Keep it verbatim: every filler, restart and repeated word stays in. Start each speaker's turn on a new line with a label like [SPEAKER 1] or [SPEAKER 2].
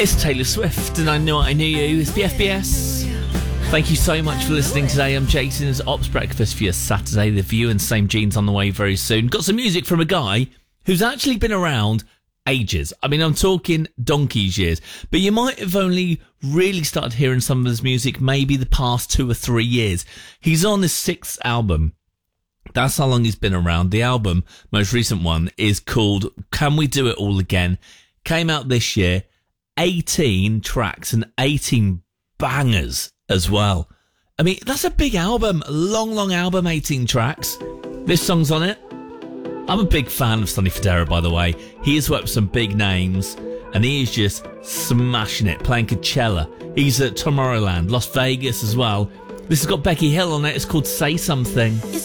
[SPEAKER 1] It's Taylor Swift, and I Knew What I Knew You. It's B F B S. Thank you so much for listening today. I'm Jason's Ops Breakfast for your Saturday. The View and Same Jeans on the way very soon. Got some music from a guy who's actually been around ages. I mean, I'm talking donkey's years. But you might have only really started hearing some of his music maybe the past two or three years. He's on his sixth album. That's how long he's been around. The album, most recent one, is called Can We Do It All Again? Came out this year. eighteen tracks and eighteen bangers as well. I mean, that's a big album. A long, long album, eighteen tracks. This song's on it. I'm a big fan of Sonny Fodera, by the way. He has worked with some big names, and he is just smashing it, playing Coachella. He's at Tomorrowland, Las Vegas as well. This has got Becky Hill on it. It's called Say Something.